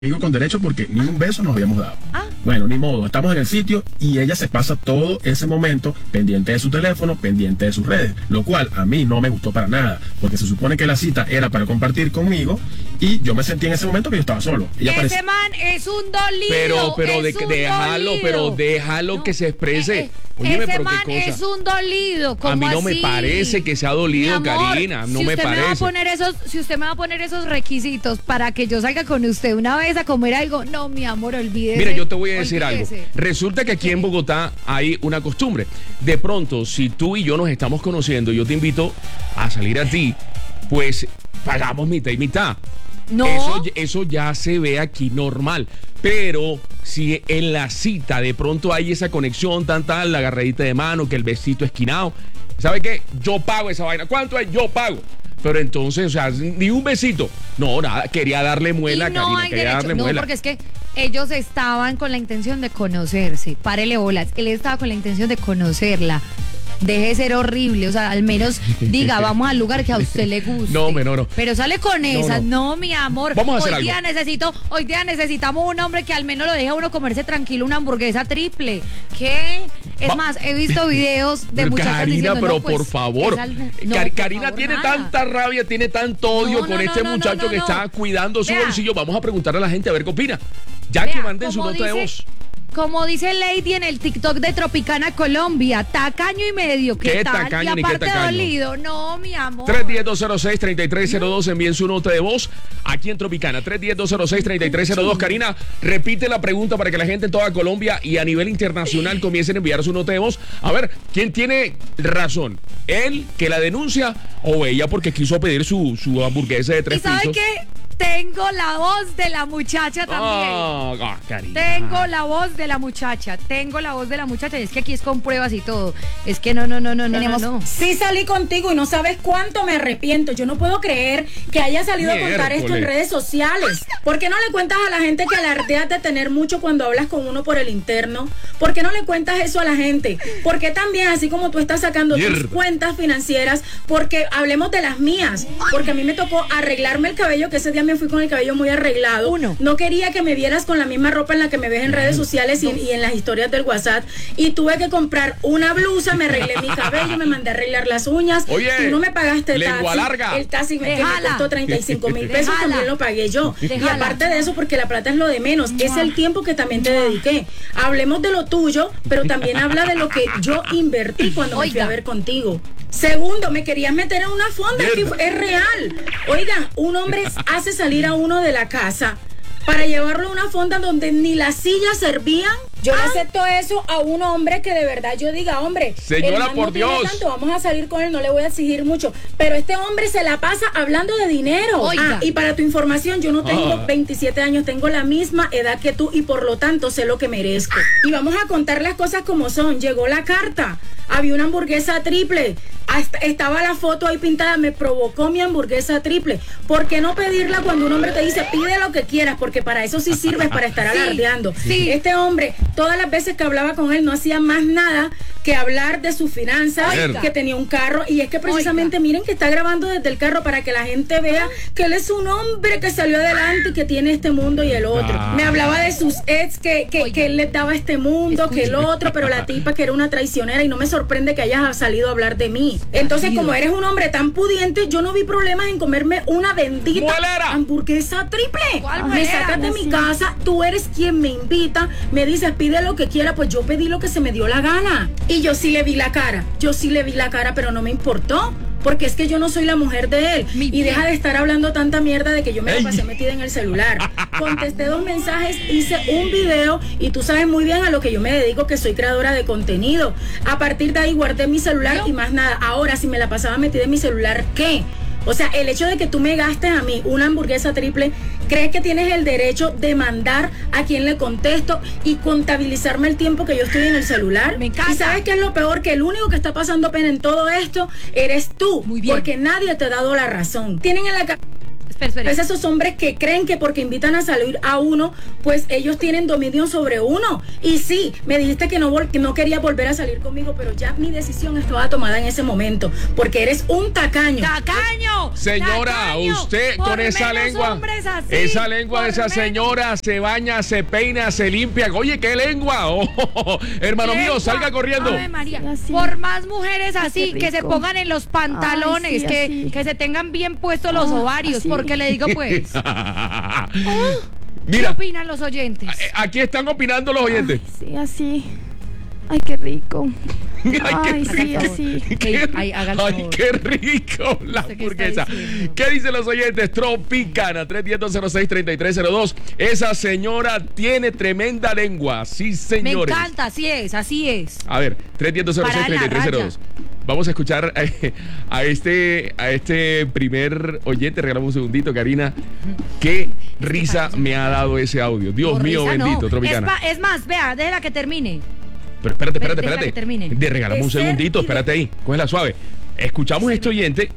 Digo con derecho porque ni un beso nos habíamos dado. Bueno, ni modo, estamos en el sitio y ella se pasa todo ese momento pendiente de su teléfono, pendiente de sus redes, lo cual a mí no me gustó para nada, porque se supone que la cita era para compartir conmigo y yo me sentí en ese momento que yo estaba solo. Ese man es un dolido. Pero déjalo no, que se exprese. Óyeme, ese man es un dolido. A mí no así? me parece que sea dolido, Mi amor, Karina. No si me usted parece. Si usted me va a poner esos requisitos para que yo salga con usted una vez a comer algo, no, mi amor, olvídese. Mira, yo te voy a decir algo. Olvídese. Resulta que aquí en Bogotá hay una costumbre. De pronto, si tú y yo nos estamos conociendo, yo te invito a salir a ti, pues pagamos mitad y mitad. No. Eso ya se ve aquí normal. Pero si en la cita de pronto hay esa conexión, la agarradita de mano, que el besito esquinado, ¿sabe qué? Yo pago esa vaina. ¿Cuánto es? Yo pago. Pero entonces, o sea, ni un besito. No, nada, quería darle muela, y no Karina, hay quería derecho. darle No, muela. porque es que ellos estaban con la intención de conocerse. Párele bolas. Él estaba con la intención de conocerla. Deje de ser horrible, o sea, al menos diga, vamos al lugar que a usted le guste. No. Pero sale con esas, no, mi amor. Vamos a hacer Hoy día necesitamos un hombre que al menos lo deje a uno comerse tranquilo una hamburguesa triple. ¿Qué? Es más, he visto videos de Pero muchachas Karina, diciendo, pero no, pues, por favor. Karina favor, tiene nada. tanta rabia, tiene tanto odio con este muchacho que está cuidando su bolsillo. Vamos a preguntarle a la gente a ver qué opina. Ya que manden su nota de voz. Como dice Lady en el TikTok de Tropicana Colombia, tacaño y medio. ¿Qué tal? Tacaño, y ni qué aparte tacaño. dolido. No, mi amor. 310-206-3302, envíen su nota de voz aquí en Tropicana. 310-206-3302. Karina, repite la pregunta para que la gente en toda Colombia y a nivel internacional comiencen a enviar su nota de voz. A ver, ¿quién tiene razón? ¿Él que la denuncia o ella porque quiso pedir su hamburguesa de 3 ¿Y sabe pisos? qué? Tengo la voz de la muchacha también. Karina. Tengo la voz de la muchacha. Y es que aquí es con pruebas y todo. Es que no. Sí salí contigo y no sabes cuánto me arrepiento. Yo no puedo creer que haya salido a contar esto en redes sociales. ¿Por qué no le cuentas a la gente que alardeas de tener mucho cuando hablas con uno por el interno? ¿Por qué no le cuentas eso a la gente? ¿Por qué también, así como tú estás sacando tus cuentas financieras? Porque hablemos de las mías. Porque a mí me tocó arreglarme el cabello, que ese día me fui con el cabello muy arreglado. No quería que me vieras con la misma ropa en la que me ves en redes sociales y en las historias del WhatsApp. Y tuve que comprar una blusa, me arreglé mi cabello, me mandé a arreglar las uñas. Oye, tú no me pagaste el lengua taxi. larga. El taxi que me costó 35,000 pesos, también lo pagué yo. Y aparte de eso, porque la plata es lo de menos, es el tiempo que también te dediqué. Hablemos de lo tuyo, pero también habla de lo que yo invertí cuando me fui a ver contigo. Segundo, me querías meter en una fonda, es real. Oigan, un hombre hace salir a uno de la casa para llevarlo a una fonda donde ni las sillas servían. Yo le acepto eso a un hombre que de verdad yo diga, hombre, señora, el man por no tiene Dios, tanto, vamos a salir con él, no le voy a exigir mucho. Pero este hombre se la pasa hablando de dinero. Y para tu información, yo no tengo 27 años, tengo la misma edad que tú y por lo tanto sé lo que merezco. Y vamos a contar las cosas como son. Llegó la carta, había una hamburguesa triple, estaba la foto ahí pintada, me provocó mi hamburguesa triple. ¿Por qué no pedirla cuando un hombre te dice, pide lo que quieras? Porque para eso sí sirves, para estar alardeando. Este hombre, todas las veces que hablaba con él, no hacía más nada que hablar de sus finanzas, que tenía un carro, y es que precisamente miren que está grabando desde el carro para que la gente vea que él es un hombre que salió adelante y que tiene este mundo y el otro. Me hablaba de sus ex, que él les daba este mundo, que el otro, pero la tipa que era una traicionera, y no me sorprende que hayas salido a hablar de mí. Entonces, como eres un hombre tan pudiente, yo no vi problemas en comerme una bendita hamburguesa triple. Me sacas de mi casa, tú eres quien me invita, me dices pide lo que quiera, pues yo pedí lo que se me dio la gana. Y yo sí le vi la cara, pero no me importó. Porque es que yo no soy la mujer de él. Y deja de estar hablando tanta mierda de que yo me la pasé metida en el celular. Contesté 2 mensajes, hice un video y tú sabes muy bien a lo que yo me dedico, que soy creadora de contenido. A partir de ahí guardé mi celular y más nada. Ahora, si me la pasaba metida en mi celular, ¿qué? O sea, el hecho de que tú me gastes a mí una hamburguesa triple, ¿crees que tienes el derecho de mandar a quien le contesto y contabilizarme el tiempo que yo estoy en el celular? Me encanta. ¿Y sabes qué es lo peor? Que el único que está pasando pena en todo esto eres tú. Muy bien. Porque nadie te ha dado la razón. Tienen en la Es esos hombres que creen que porque invitan a salir a uno, pues ellos tienen dominio sobre uno. Y sí, me dijiste que no quería volver a salir conmigo, pero ya mi decisión estaba tomada en ese momento, porque eres un tacaño. ¡Tacaño! Señora, ¡Tacaño! usted Por con esa lengua, esa lengua de esa señora se baña, se peina, se limpia. Oye, ¿qué lengua? Oh, hermano mío, salga corriendo. Ave María. Por más mujeres así, que se pongan en los pantalones, que se tengan bien puestos los ovarios, porque le digo pues. Mira, ¿qué opinan los oyentes? Aquí están opinando los oyentes. Ay, sí, así. Ay, qué rico. Ay, sí, así. Ay, qué rico la hamburguesa. ¿Qué dicen los oyentes? Tropicana 310-206-3302. Esa señora tiene tremenda lengua. Sí, señores. Me encanta, así es. A ver, 310-206-3302. Vamos a escuchar a este primer oyente. Regalamos un segundito, Karina. Qué risa me ha dado ese audio. Dios mío, bendito, Tropicana. Es más, vea, déjela que termine. Pero espérate. Que termine. Te regalamos un segundito, espérate ahí. Cógela suave. Escuchamos este oyente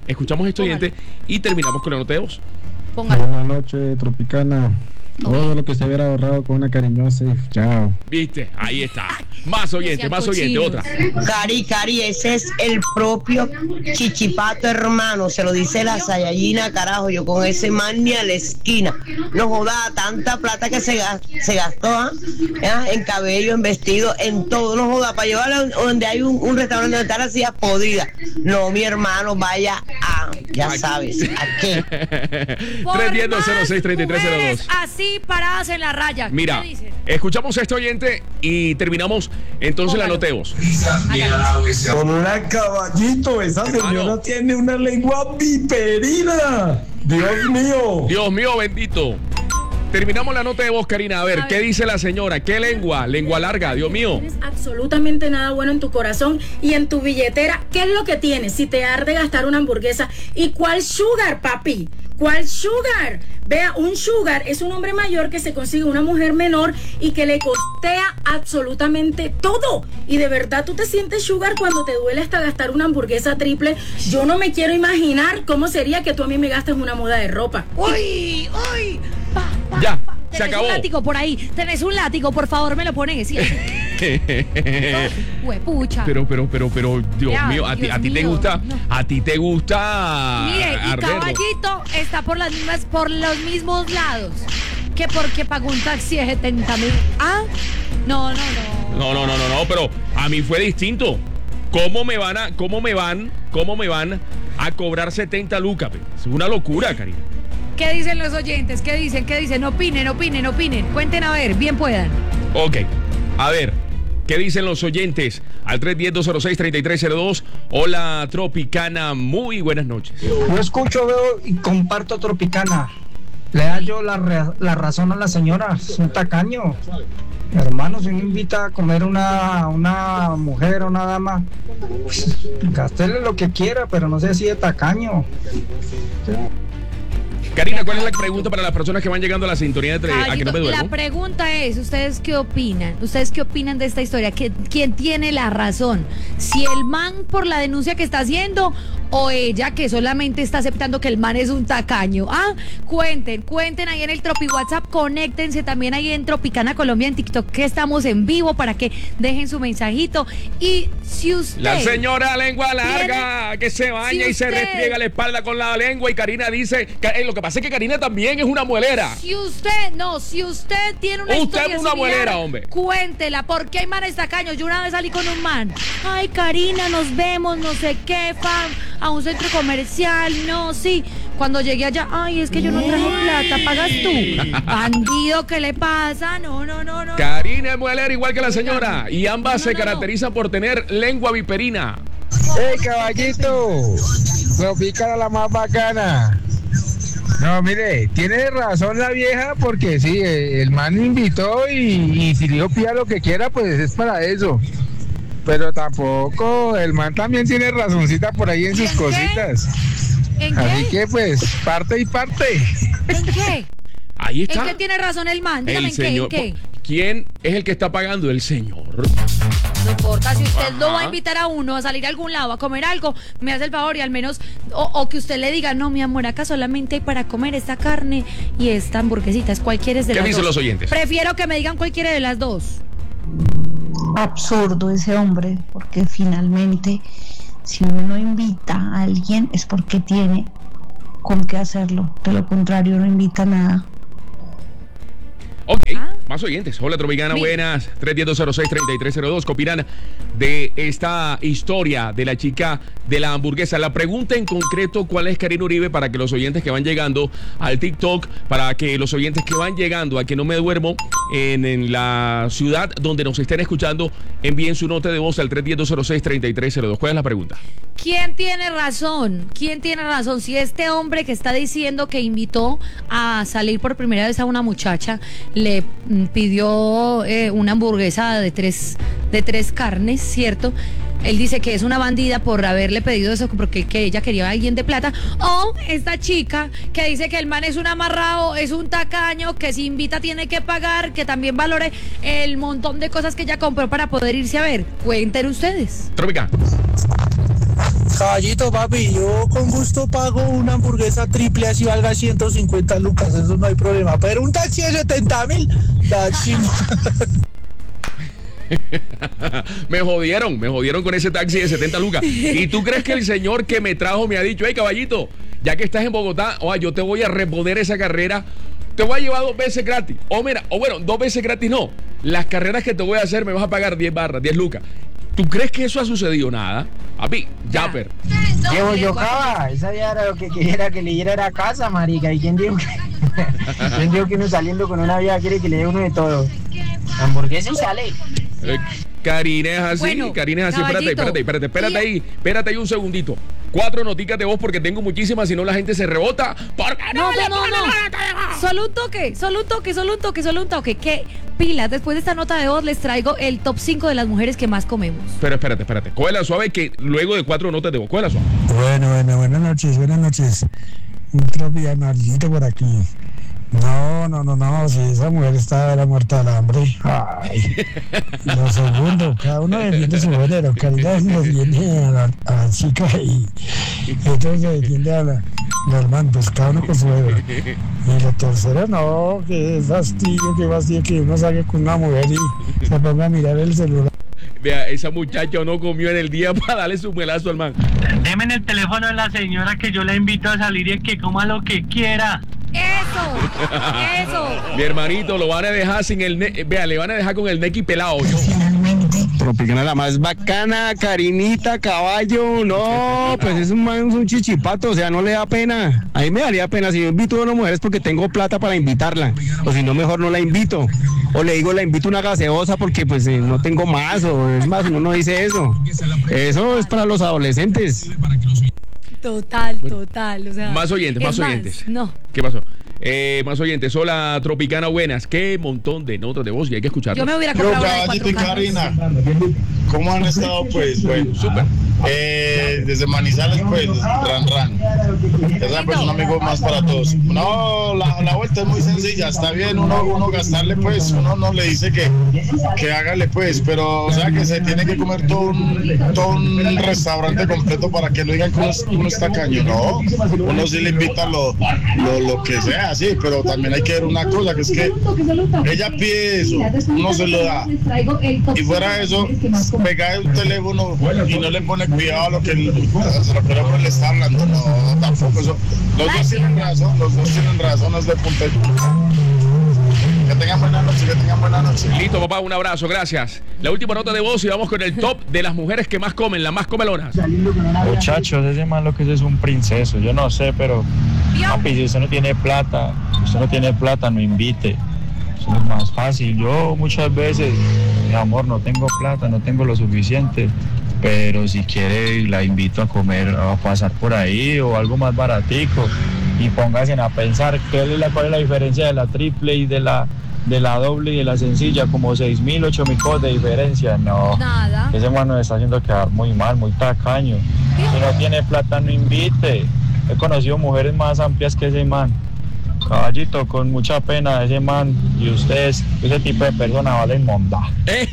y terminamos con la nota de voz. Buenas noches, Tropicana. Todo lo que se hubiera ahorrado con una cariñosa. Chao. Viste, ahí está. Más oyente, otra. Cari, ese es el propio Chichipato, hermano. Se lo dice la Sayayina, carajo. Yo con ese man ni a la esquina. No joda, tanta plata que se gastó en cabello, en vestido, en todo. No joda, para llevarlo donde hay un restaurante donde está la silla podrida. No, mi hermano, vaya a, ya sabes, ¿a qué? 310-206-3302. Así paradas en la raya. Mira, escuchamos a este oyente y terminamos entonces la nota de voz. Con una caballito, esa señora tiene una lengua viperina. Dios mío, bendito. Terminamos la nota de voz, Karina. A ver, ¿qué dice la señora? ¿Qué lengua? Lengua larga, Dios mío. No tienes absolutamente nada bueno en tu corazón y en tu billetera. ¿Qué es lo que tienes? Si te arde gastar una hamburguesa. ¿Y cuál sugar, papi? ¿Cuál sugar? Vea, un sugar es un hombre mayor que se consigue una mujer menor y que le costea absolutamente todo. Y de verdad tú te sientes sugar cuando te duele hasta gastar una hamburguesa triple. Yo no me quiero imaginar cómo sería que tú a mí me gastes una muda de ropa. ¡Uy! Ya, se acabó. Tenés un látigo por ahí. Tenés un látigo, por favor, me lo pones. ¿Sí? Huepucha. Pero, Dios mío, a ti te gusta. No. A ti te gusta. Mire, y Caballito está por los mismos lados que porque pagó un taxi de 70,000. Ah, no, pero a mí fue distinto. ¿Cómo me van a cobrar 70 lucas? Es una locura, Karina. ¿Qué dicen los oyentes? ¿Qué dicen? Opinen. Cuenten a ver, bien puedan. Ok, a ver, ¿qué dicen los oyentes? Al 310-206-3302. Hola, Tropicana, muy buenas noches. Yo escucho, veo y comparto Tropicana. Le da yo la razón a la señora, es un tacaño. Hermano, si me invita a comer una mujer o una dama, pues, gástele lo que quiera, pero no sea así de tacaño. Karina, ¿cuál es la pregunta para las personas que van llegando a la sintonía de A que no me duermo? La pregunta es, ¿ustedes qué opinan? ¿Ustedes qué opinan de esta historia? ¿Quién tiene la razón? ¿Si el man por la denuncia que está haciendo o ella que solamente está aceptando que el man es un tacaño? Cuenten ahí en el Tropi WhatsApp, conéctense también ahí en Tropicana Colombia en TikTok, que estamos en vivo para que dejen su mensajito. Y si usted... La señora lengua larga, que se baña y se restriega la espalda con la lengua, y Karina dice, lo que pasa es que Karina también es una muelera. Si usted tiene una historia es una similar, muelera, hombre. Cuéntela, porque hay manes tacaños. Yo una vez salí con un man. Ay, Karina, nos vemos, no sé qué, a un centro comercial, no, sí. Cuando llegué allá, ay, es que yo no traje plata, pagas tú. Bandido, ¿qué le pasa? No. Karina es muelera igual que la señora, y ambas se caracterizan por tener lengua viperina. ¡Hey, caballito! Tropicana la más bacana. No, mire, tiene razón la vieja, porque sí, el man invitó y si dijo pida lo que quiera, pues es para eso. Pero tampoco, el man también tiene razoncita por ahí en sus cositas. ¿En qué? Así que pues, parte y parte. ¿En qué? Ahí está. ¿En qué tiene razón el man? Dígame, ¿en qué? ¿quién es el que está pagando? El señor. No importa, si usted no va a invitar a uno a salir a algún lado a comer algo, me hace el favor y al menos, o que usted le diga, no, mi amor, acá solamente hay para comer esta carne y esta hamburguesita, es cualquiera de las dos. ¿Qué dicen los oyentes? Prefiero que me digan cualquiera de las dos. Absurdo ese hombre, porque finalmente si uno invita a alguien es porque tiene con qué hacerlo, de lo contrario no invita a nada. Ok, más oyentes. Hola, Tropicana, buenas. 310-206-3302. ¿Qué opinan de esta historia de la chica de la hamburguesa? La pregunta en concreto, ¿cuál es, Karina Uribe? Para que los oyentes que van llegando al TikTok, para que los oyentes que van llegando a Que No Me Duermo en la ciudad donde nos estén escuchando, envíen su nota de voz al 310-206-3302. ¿Cuál es la pregunta? ¿Quién tiene razón? ¿Quién tiene razón? Si este hombre que está diciendo que invitó a salir por primera vez a una muchacha le pidió una hamburguesa de tres carnes, ¿cierto? Él dice que es una bandida por haberle pedido eso porque que ella quería a alguien de plata. O esta chica que dice que el man es un amarrado, es un tacaño, que si invita tiene que pagar, que también valore el montón de cosas que ella compró para poder irse a ver. Cuenten ustedes. Trópica. Caballito, papi, yo con gusto pago una hamburguesa triple así valga 150 lucas, eso no hay problema. Pero un taxi de 70,000, taxi. me jodieron con ese taxi de 70 lucas. ¿Y tú crees que el señor que me trajo me ha dicho, hey, caballito, ya que estás en Bogotá, yo te voy a reponer esa carrera, te voy a llevar 2 veces gratis? Bueno, 2 veces gratis no. Las carreras que te voy a hacer me vas a pagar 10 lucas. ¿Tú crees que eso ha sucedido? Nada. Papi, Japper. Llevo yo cava, esa ya era lo que quisiera que le diera a casa, marica. ¿Y quién dijo que uno saliendo con una vieja quiere que le dé uno de todo? Hamburguesa y sale. Karina es así, bueno, Karina es así. Espérate ahí un segundito. 4 noticas de voz porque tengo muchísimas, si no la gente se rebota. No. Solo un toque. ¿Qué pilas? Después de esta nota de voz les traigo el top 5 de las mujeres que más comemos. Pero espérate. Cógela suave que luego de 4 notas de voz, cógela suave. Bueno, buenas noches. Un tropicanarito por aquí. No, si esa mujer está de la muerta del hambre. Ay, lo segundo, cada uno defiende su género. Karina defiende a la chica y entonces defiende a la hermana, pues cada uno con su género. Y lo tercero, no, que fastidio que uno salga con una mujer y se ponga a mirar el celular. Vea, esa muchacha no comió en el día para darle su muelazo al man. Deme en el teléfono de la señora que yo la invito a salir y que coma lo que quiera. Eso. Mi hermanito lo van a dejar sin el le van a dejar con el nequi pelado. Tropicana la más bacana, Karinita, caballo. No, pues es un chichipato, o sea, no le da pena. A mí me daría pena si yo invito a una mujer es porque tengo plata para invitarla. O si no, mejor no la invito. O le digo, la invito una gaseosa porque pues no tengo más. O es más, uno no dice eso. Eso es para los adolescentes. Total. O sea, más oyentes. No. ¿Qué pasó? Más oyentes. Hola, Tropicana, buenas. Qué montón de notas de voz y hay que escucharlo. Yo me hubiera comprado Caballito y Karina, ¿cómo han estado? Pues, bueno, súper. Desde Manizales, pues, ran. Esa es un amigo más para todos. No, la vuelta es muy sencilla. Está bien uno gastarle, pues, uno no le dice que hágale, pues, pero, o sea, que se tiene que comer todo un restaurante completo para que lo digan que uno está caño. No, uno sí le invita lo que sea, sí, pero también hay que ver una cosa, que es que ella pide eso, uno se lo da. Y fuera de eso, pega el teléfono y no le pone cuidado a lo que el hombre le está hablando. No, tampoco eso. Los dos tienen razón, no es de punto. Que tengan buena noche. Listo, papá, un abrazo, gracias. La última nota de voz y vamos con el top de las mujeres que más comen, las más comelonas. Muchachos, ese man lo que es un princeso, yo no sé, pero papi, si usted no tiene plata, no invite. Eso es más fácil. Yo muchas veces, mi amor, no tengo plata, no tengo lo suficiente, pero si quiere la invito a comer, a pasar por ahí o algo más baratico. Y pónganse a pensar cuál es la diferencia de la triple y de la doble y de la sencilla, como 6.000, 8.000 cosas de diferencia. No, nada. Ese man nos está haciendo quedar muy mal, muy tacaño. Si no tiene plata, no invite. He conocido mujeres más amplias que ese man. Caballito, con mucha pena ese man y ustedes, ese tipo de personas valen monda.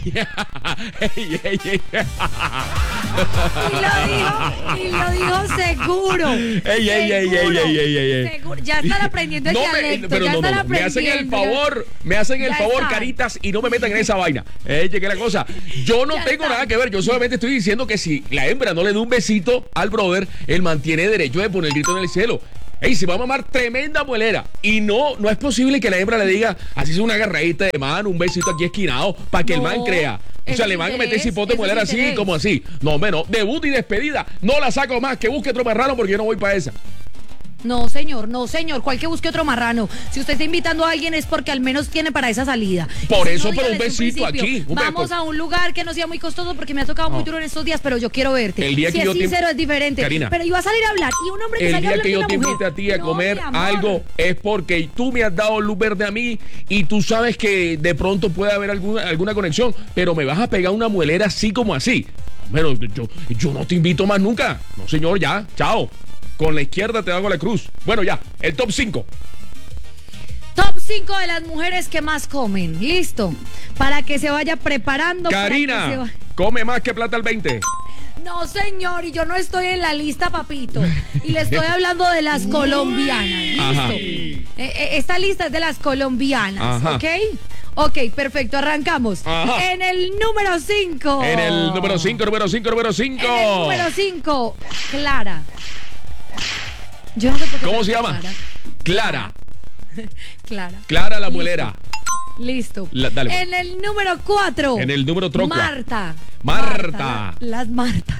Y lo dijo seguro. Seguro. Ya están aprendiendo el dialecto. Pero ya están me hacen el favor, caritas, y no me metan en esa vaina. Llegué la cosa. Yo no tengo nada que ver, yo solamente estoy diciendo que si la hembra no le da un besito al brother, él mantiene derecho de poner el grito en el cielo. Ey, se va a mamar tremenda muelera. Y no es posible que la hembra le diga, así es una agarradita de mano, un besito aquí esquinado, para que el man crea. O sea, le van a meter cipote de muelera así, como así. No, menos, debut y despedida. No la saco más, que busque otro marrano porque yo no voy para esa. No, señor, cual que busque otro marrano. Si usted está invitando a alguien es porque al menos tiene para esa salida. Por eso, por un besito aquí. Vamos a un lugar que no sea muy costoso porque me ha tocado muy duro en estos días, pero yo quiero verte. El día si que es yo sincero, es diferente. Karina, pero iba a salir a hablar y un hombre que salió a hablar el día que yo te mujer. invite a ti a comer algo es porque tú me has dado luz verde a mí y tú sabes que de pronto puede haber alguna conexión, pero me vas a pegar una muelera así como así. Pero yo no te invito más nunca. No, señor, ya, chao. Con la izquierda te hago la cruz. Bueno, ya, el top 5. Top 5 de las mujeres que más comen. Listo. Para que se vaya preparando. Karina, come más que plata al 20. No, señor, y yo no estoy en la lista, papito. Y le estoy hablando de las colombianas. Listo. Esta lista es de las colombianas. Ajá. ¿Ok? Ok, perfecto, arrancamos. Ajá. En el número 5. En el número 5. En el número 5, Clara. Yo no sé por qué. ¿Cómo se llama? Clara. Clara la muelera. Listo. Dale. En el número 4. En el número troco. Marta. Las Martas.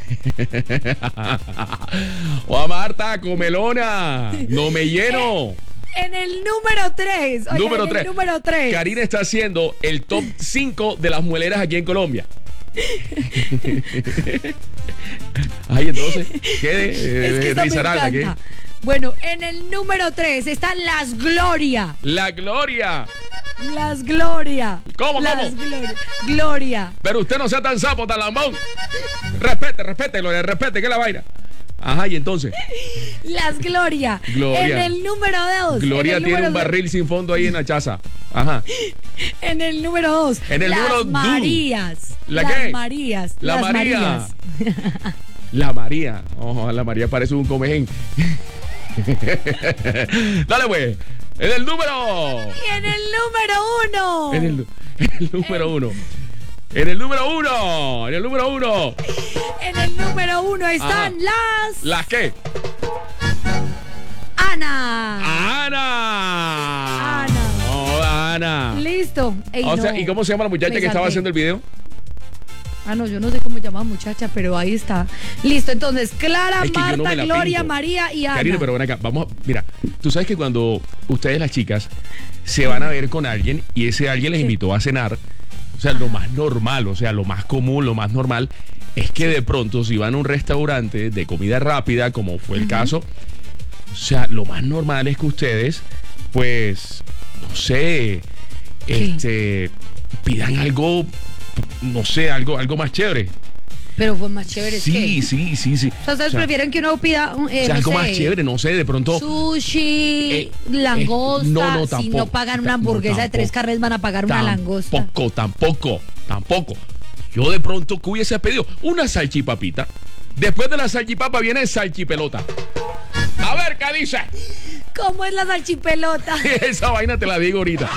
O Marta, comelona. No me lleno. En el número 3. Número 3. Karina está haciendo el top 5 de las mueleras aquí en Colombia. Ay, entonces, ¿qué de Risaralda? ¿Qué? Bueno, en el número 3 están las Gloria. La Gloria. Las Gloria. ¿Cómo? Gloria. Pero usted no sea tan sapo, tan lambón. Respete, Gloria, respete, que es la vaina. Ajá, y entonces. Las Gloria. En el número 2. Gloria tiene un barril sin fondo ahí en la chaza. Ajá. En el número 2. En el número 2. Marías. ¿La qué? Marías. La las María. Marías. La María. Ojo, la María parece un comején. Dale, pues. En el número. Y en el número 1. En el número 1. En el número 1. En el número 1. En el número 1 están las. ¿Las qué? Ana. Oh, Ana. Listo. Ey, o sea, ¿y cómo se llama la muchacha que estaba haciendo el video? No, yo no sé cómo llama muchacha, pero ahí está. Listo, entonces, Clara, Marta, Gloria, María y Ana. Karina, pero ven acá, mira, tú sabes que cuando ustedes las chicas se van a ver con alguien y ese alguien les invitó a cenar, o sea, lo más normal, o sea, lo más común, lo más normal, es que de pronto si van a un restaurante de comida rápida, como fue el caso, o sea, lo más normal es que ustedes, pues, no sé, pidan algo, no sé, algo más chévere. Pero fue más chévere. Sí. O sea, ustedes prefieren que uno pida algo más chévere, no sé, de pronto. Sushi, langosta. No, tampoco. Si no pagan una hamburguesa de 3 carnes, van a pagar una langosta. Tampoco. Yo de pronto, ¿qué hubiese pedido? Una salchipapita. Después de la salchipapa viene salchipelota. A ver, ¿qué dice? ¿Cómo es la salchipelota? Esa vaina te la digo ahorita.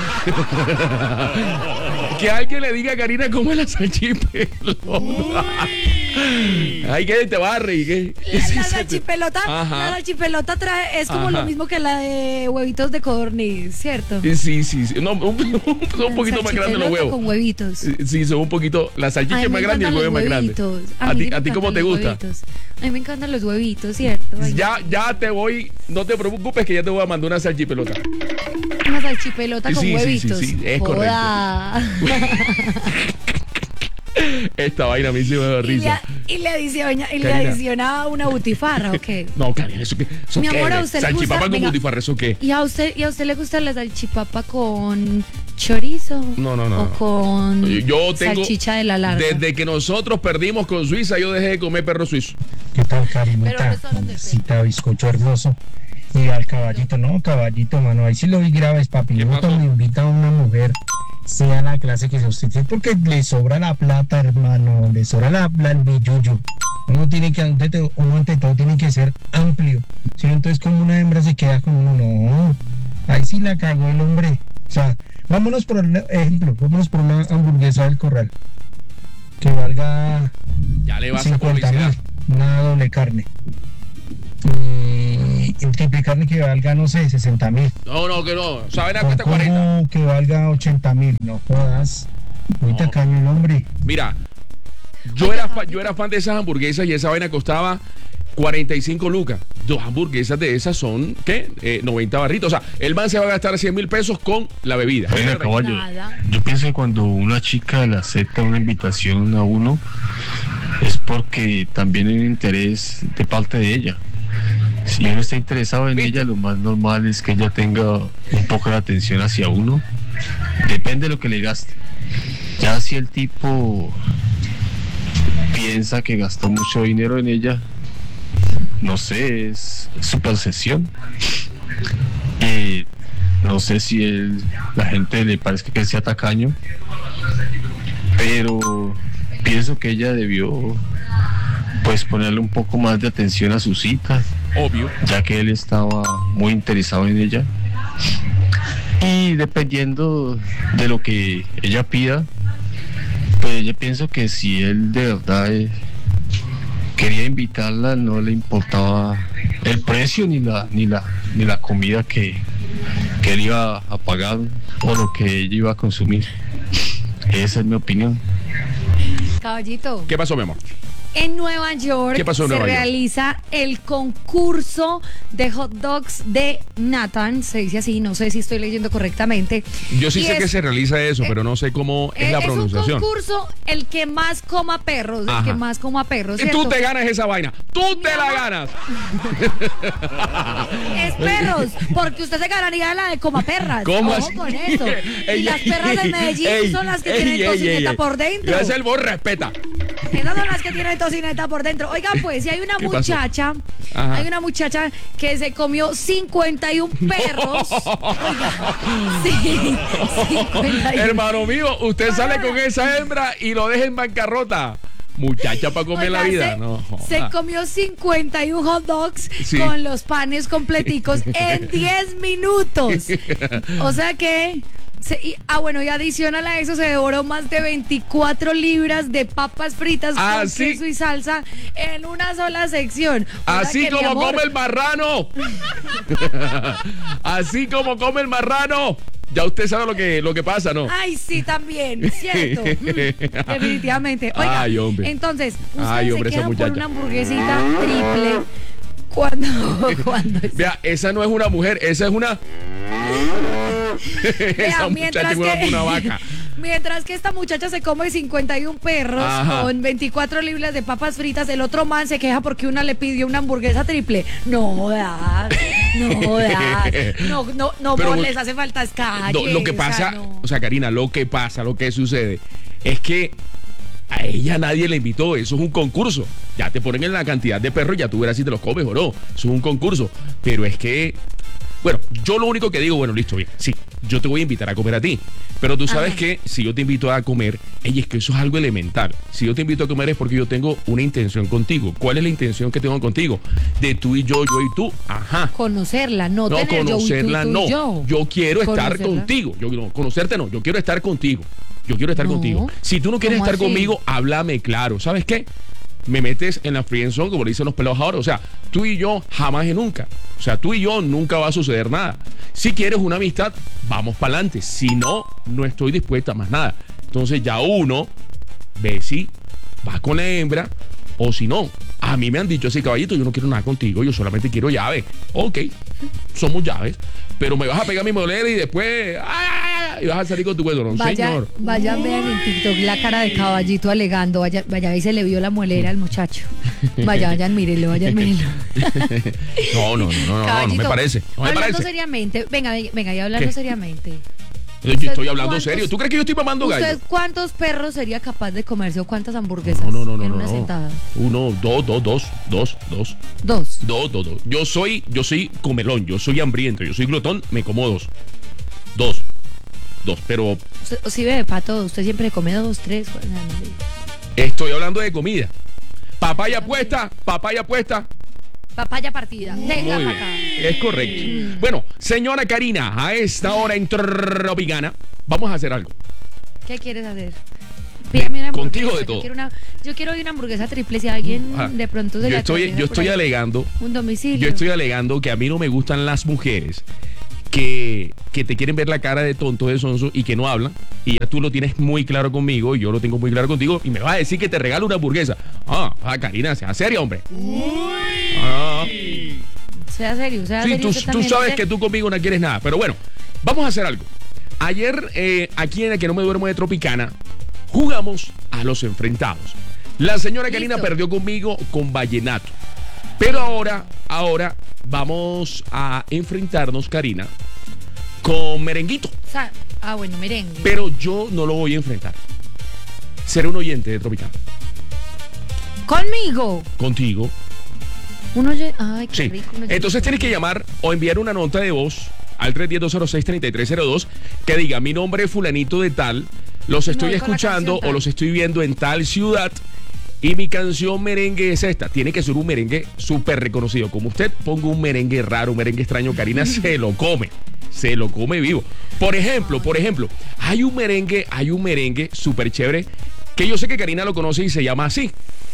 Que alguien le diga a Karina cómo es la salchipelota. Ay, que te barre y que. La salchipelota trae, es como lo mismo que la de huevitos de codorniz, ¿cierto? Sí. No, son un poquito más grandes los huevos. Con huevitos. Sí, son un poquito. La salchicha es más grande y el huevo es más grande. ¿A ti cómo te gusta? Huevitos. A mí me encantan los huevitos, ¿cierto? Ya te voy. No te preocupes que ya te voy a mandar una salchipelota. Una salchipelota con huevitos. Sí, es correcto. Esta vaina a mí sí me da risa. Y le adiciona una butifarra, ¿o qué? No, Karina, ¿eso qué? Mi amor, ¿a usted le gusta? Salchipapa con butifarra, ¿eso qué? ¿Y a usted le gusta la salchipapa con chorizo? No. ¿O con salchicha de la larga? Desde que nosotros perdimos con Suiza, yo dejé de comer perro suizo. ¿Qué tal, Karinita? Cita bizcocho hermoso. Y al caballito, no, caballito, mano, ahí sí lo vi graves, papi. Luego cuando invita a una mujer, sea la clase que se usted, porque le sobra la plata, hermano, le sobra el billullo. Uno ante todo tiene que ser amplio. Si no, entonces como una hembra se queda con uno, no. Ahí sí la cagó el hombre. O sea, vámonos por ejemplo, vámonos por una hamburguesa del Corral. Que valga ya le vas 50.000, una doble carne. Y triple carne que valga, no sé, 60.000. No, que no. ¿Saben a cuesta 40? Que valga 80.000. No jodas. Muy tacaño el hombre. Mira, yo era fan de esas hamburguesas y esa vaina costaba 45 lucas. 2 hamburguesas de esas son, ¿qué? 90 barritos. O sea, el man se va a gastar 100.000 pesos con la bebida. Venga, caballo, yo pienso que cuando una chica le acepta una invitación a uno, es porque también hay un interés de parte de ella. Si uno está interesado en ella, lo más normal es que ella tenga un poco de atención hacia uno. Depende de lo que le gaste. Ya si el tipo piensa que gastó mucho dinero en ella, no sé, es su percepción. No sé si la gente le parece que sea tacaño, pero pienso que ella debió pues ponerle un poco más de atención a su cita, obvio, ya que él estaba muy interesado en ella. Y dependiendo de lo que ella pida, pues yo pienso que si él de verdad quería invitarla, no le importaba el precio ni la comida que él iba a pagar o lo que ella iba a consumir. Esa es mi opinión. Caballito. ¿Qué pasó, mi amor? En Nueva York ¿Qué pasó en Nueva York? Realiza el concurso de hot dogs de Nathan, se dice así, no sé si estoy leyendo correctamente. Yo sí sé que se realiza eso, pero no sé cómo es la pronunciación. Es un concurso, el que más coma perros, Ajá. El que más coma perros. Y tú te ganas esa vaina, tú te la ganas. Es perros, porque usted se ganaría la de coma perras. ¿Cómo Ojo así? con eso. Y las perras de Medellín son las que tienen tocineta por dentro. Ya es el vos respeta. Esas son las que tienen tocineta por dentro. Oigan, pues, si hay una muchacha, que se comió 51 perros. Oiga, sí, 51. Hermano mío, usted sale con esa hembra y lo deja en bancarrota. Muchacha para comer la vida. Se comió 51 hot dogs con los panes completicos en 10 minutos. O sea que... bueno, y adicional a eso se devoró más de 24 libras de papas fritas con queso y salsa en una sola sección. Así como come el marrano. Así como come el marrano. Ya usted sabe lo que pasa, ¿no? Ay, sí, también, cierto. Definitivamente. Oiga, entonces, usted se queda por una hamburguesita triple cuando Vea, esa no es una mujer, esa es una... Esa muchacha es una vaca. Mientras que esta muchacha se come 51 perros con 24 libras de papas fritas, el otro man se queja porque una le pidió una hamburguesa triple. No, pero les hace falta calle. Lo que pasa, Karina, lo que sucede es que a ella nadie le invitó, eso es un concurso. Ya te ponen en la cantidad de perros, ya tú verás si te los comes o no. Eso es un concurso. Pero es que, bueno, yo lo único que digo, bueno, listo, bien, sí, yo te voy a invitar a comer a ti. Pero tú sabes que si yo te invito a comer, es que eso es algo elemental. Si yo te invito a comer es porque yo tengo una intención contigo. ¿Cuál es la intención que tengo contigo? De tú y yo y tú. Ajá. Conocerla, no tener conocerla, tú, no. Yo quiero estar contigo. Conocerte no, yo quiero estar contigo. Yo quiero estar contigo. Si tú no quieres estar conmigo, háblame claro. ¿Sabes qué? Me metes en la friendzone, como le dicen los pelados ahora. O sea, tú y yo jamás y nunca. O sea, tú y yo nunca va a suceder nada. Si quieres una amistad, vamos para adelante. Si no, no estoy dispuesta a más nada. Entonces ya uno ve si va con la hembra o si no. A mí me han dicho así, caballito, yo no quiero nada contigo, yo solamente quiero llaves. Ok, somos llaves. Pero me vas a pegar mi molera y después y vas a salir con tu cuento, no, señor. Vayan, vean en TikTok la cara de caballito alegando. Vaya, ahí se le vio la muelera al muchacho. Vayan, mírenlo. No me parece. Hablando seriamente, venga, y hablando seriamente. Yo estoy hablando serio. ¿Tú crees que yo estoy mamando gallo? ¿Usted cuántos perros sería capaz de comerse o cuántas hamburguesas en una sentada? 1, 2. ¿2? Dos. Yo soy comelón, yo soy hambriento, yo soy glotón, me como dos, pero... Si bebe para todo, usted siempre come 2, 3. Estoy hablando de comida. Papaya puesta. Papaya partida. Muy bien, es correcto. Bueno, señora Karina, a esta hora en Tropicana, vamos a hacer algo. ¿Qué quieres hacer? Pídame una hamburguesa. Contigo de todo. Yo quiero una hamburguesa triple. Si alguien de pronto se yo estoy alegando. Un domicilio. Yo estoy alegando que a mí no me gustan las mujeres que te quieren ver la cara de tonto, de sonso y que no hablan. Y ya tú lo tienes muy claro conmigo y yo lo tengo muy claro contigo. Y me vas a decir que te regalo una hamburguesa. Karina, sea seria, hombre. Sea serio. Sí, tú sabes que tú conmigo no quieres nada. Pero bueno, vamos a hacer algo. Ayer, aquí en el Que No Me Duermo de Tropicana, jugamos a los enfrentados. La señora Karina perdió conmigo con vallenato. Pero ahora vamos a enfrentarnos, Karina, con merenguito. Bueno, merengue. Pero yo no lo voy a enfrentar. Seré un oyente de Tropicana. ¿Conmigo? Contigo. Ay, qué rico. Entonces tienes que llamar o enviar una nota de voz al 310-206-3302 que diga: mi nombre es fulanito de tal, los estoy escuchando o los estoy viendo en tal ciudad y mi canción merengue es esta. Tiene que ser un merengue súper reconocido. Como usted ponga un merengue raro, un merengue extraño, Karina se lo come vivo. Por ejemplo, hay un merengue súper chévere que yo sé que Karina lo conoce y se llama así.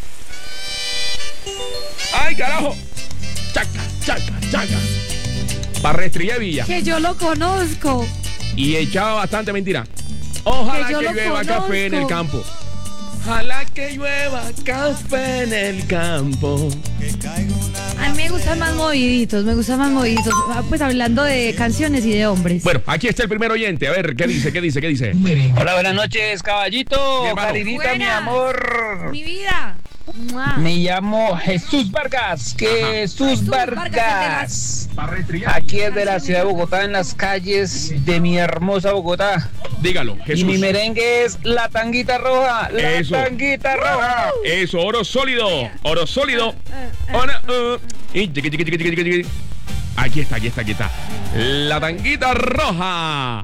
¡Ay, carajo! Chaca. Barrestrilla Villa. Que yo lo conozco. Y echaba bastante mentira. Ojalá que llueva café en el campo. Ojalá que llueva café en el campo. A mí me gustan más moviditos. Pues hablando de canciones y de hombres. Bueno, aquí está el primer oyente. A ver, ¿qué dice? Hola, buenas noches, caballito. Karinita, mi amor. Mi vida. Me llamo Jesús Vargas. Jesús Vargas. Aquí es de la ciudad de Bogotá, en las calles de mi hermosa Bogotá. Dígalo, Jesús. Y mi merengue es La Tanguita Roja. Tanguita Roja. Eso, oro sólido. Aquí está. La Tanguita Roja.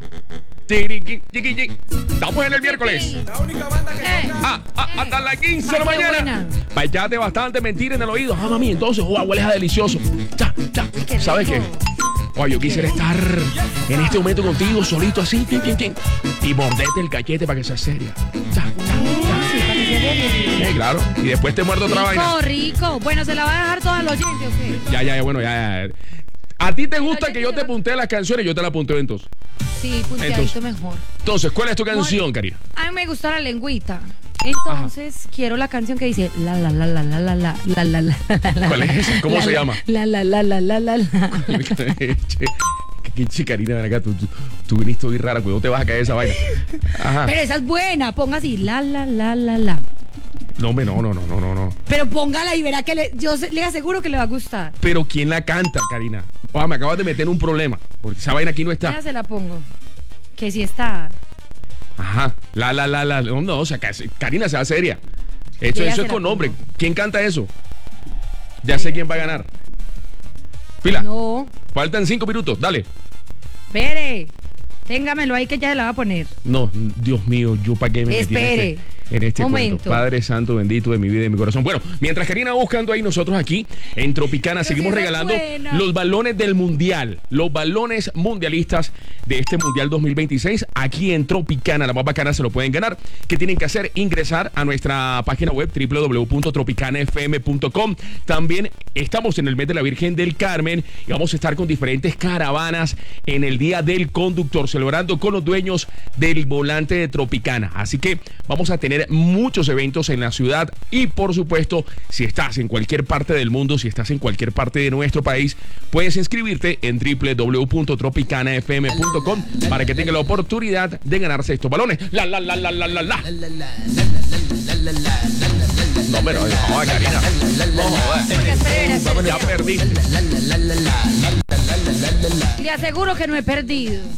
Estamos en el miércoles. Hasta las 15 de la mañana. Payate bastante mentira en el oído. Mami, entonces, hueles a delicioso. ¿Sabes qué? Yo quisiera estar en este momento contigo, solito así, y mordete el cachete para que sea seria. Claro. Y después te muerdo otra vaina. Rico. Bueno, ¿se la va a dejar toda al oyente o qué? Bueno. ¿A ti te gusta que yo te puntee las canciones? Yo te la punteo entonces. Sí, punteadito mejor. Entonces, ¿cuál es tu canción, Karina? A mí me gusta la lengüita. Entonces, quiero la canción que dice la. ¿Cuál es esa? ¿Cómo se llama? La. Che, Karina, ven acá, tú viniste muy rara, ¿cuándo te vas a caer esa vaina? Ajá. Pero esa es buena, ponga así, la. No, hombre, no. Pero póngala y verá que yo le aseguro que le va a gustar. Pero ¿quién la canta, Karina? Me acabas de meter en un problema, porque esa vaina aquí no está. Ya se la pongo. Que sí está. Ajá, la. No, o sea, Karina, sea seria. Eso es con nombre. ¿Quién canta eso? Ya sé quién va a ganar. Pila. No. Faltan 5 minutos, dale. Espere. Téngamelo ahí que ya se la va a poner. No, Dios mío, yo para qué me metí en este cuento. Padre santo, bendito de mi vida y de mi corazón. Bueno, mientras Karina va buscando ahí, nosotros aquí en Tropicana seguimos regalando los balones del Mundial, los balones mundialistas de este Mundial 2026. Aquí en Tropicana, la más bacana, se lo pueden ganar. ¿Qué tienen que hacer? Ingresar a nuestra página web www.tropicanafm.com. También estamos en el mes de la Virgen del Carmen y vamos a estar con diferentes caravanas en el Día del Conductor, celebrando con los dueños del volante de Tropicana. Así que vamos a tener muchos eventos en la ciudad y, por supuesto, si estás en cualquier parte del mundo, si estás en cualquier parte de nuestro país, puedes inscribirte en www.tropicanafm.com para que tengas la oportunidad de ganarse estos balones. No, pero no, Karina. No, ya perdiste. Le aseguro que no he perdido.